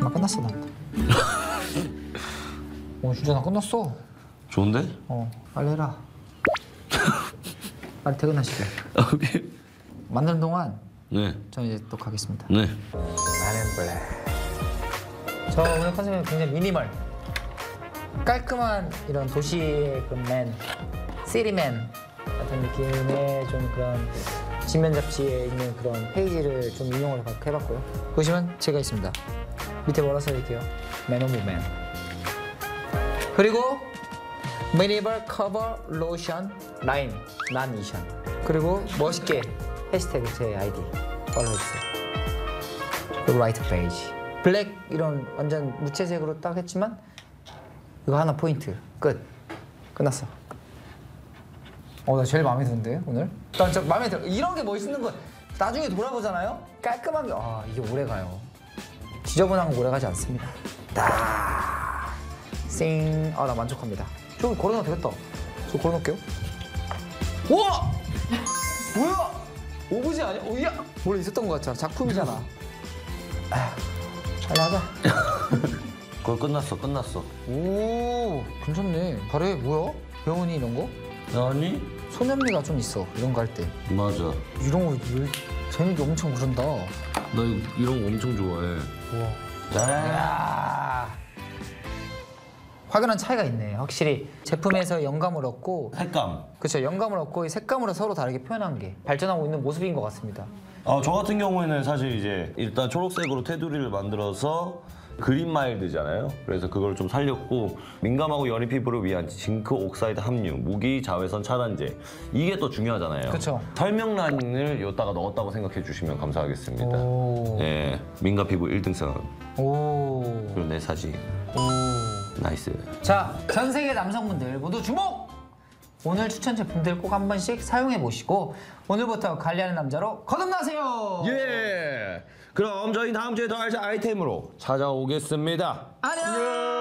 나 끝났어 나. 진짜 나 끝났어. 좋은데? 빨리 해라. 빨리 퇴근하시게. 오케이. 만드는 동안 네. 저는 이제 또 가겠습니다. 네. 나는 블랙. 저 오늘 컨셉은 굉장히 미니멀. 깔끔한 이런 도시의 그 맨, 시리맨 같은 느낌의 좀 그런 지면 잡지에 있는 그런 페이지를 좀 인용을 해봤고요. 보시면 제가 있습니다. 밑에 뭐라 써있게요? Man of Man. 그리고 미니멀 커버 로션 라인 난 이션. 그리고 멋있게 해시태그 제 아이디 팔로우해주세요. 그리고 라이트 베이지. 블랙 이런 완전 무채색으로 딱 했지만 이거 하나 포인트. 끝났어. 나 제일 마음에 드는데 오늘? 난 진짜 마음에 들어. 이런 게 멋있는 거 나중에 돌아보잖아요? 깔끔한 게 이게 오래 가요. 지저분한 거 오래 가지 않습니다. 딱 쌩. 나 만족합니다. 좀 걸어놔도 되겠다. 저 걸어놓을게요. 우와! 뭐야? 오브제 아니야? 야! 원래 있었던 거 같잖아. 작품이잖아. 빨리 하자. 그거 끝났어. 오, 괜찮네. 잘해. 뭐야? 병원이 이런 거? 아니? 소년미가 좀 있어. 이런 거 할 때. 맞아. 이런 거 재밌게 엄청 그런다. 나 이런 거 엄청 좋아해. 우와. 야. 확연한 차이가 있네. 확실히 제품에서 영감을 얻고 색감. 그렇죠. 영감을 얻고 이 색감으로 서로 다르게 표현한 게 발전하고 있는 모습인 것 같습니다. 저 같은 경우에는 사실 이제 일단 초록색으로 테두리를 만들어서 그린 마일드잖아요. 그래서 그걸 좀 살렸고 민감하고 연한 피부를 위한 징크 옥사이드 함유, 무기 자외선 차단제 이게 또 중요하잖아요. 그쵸. 설명란을 여기다가 넣었다고 생각해 주시면 감사하겠습니다. 오. 네, 민감 피부 1등선. 오. 그리고 내 사진. 오. 나이스. 자, 전 세계 남성분들 모두 주목! 오늘 추천 제품들 꼭 한 번씩 사용해 보시고 오늘부터 관리하는 남자로 거듭나세요. 예. 그럼 저희 다음 주에 더 알 아이템으로 찾아오겠습니다. 안녕.